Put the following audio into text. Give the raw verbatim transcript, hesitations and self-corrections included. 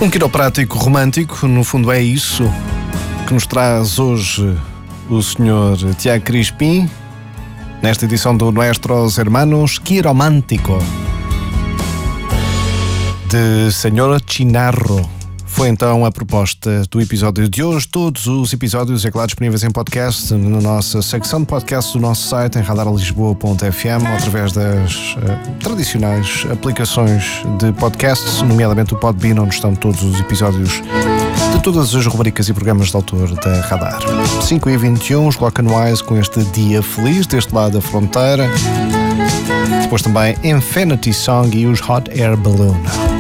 Um quiroprático romântico, no fundo é isso que nos traz hoje o senhor Tiago Crispim, nesta edição do Nuestros Hermanos Quiromántico, de Senhora Chinarro. Foi então a proposta do episódio de hoje. Todos os episódios, é claro, disponíveis em podcast, na nossa secção de podcast do nosso site, em radar lisboa ponto f m, ou através das uh, tradicionais aplicações de podcasts, nomeadamente o Podbean, onde estão todos os episódios de todas as rubricas e programas de autor da Radar. cinco e vinte e um, os Clock and Wise com este dia feliz deste lado da fronteira. Depois também Infinity Song e os Hot Air Balloon.